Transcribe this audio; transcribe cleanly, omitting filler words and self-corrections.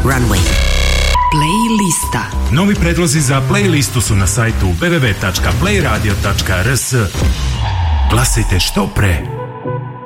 Runway. Playlista. Novi predlozi za playlistu su na sajtu www.playradio.rs. Glasajte što pre.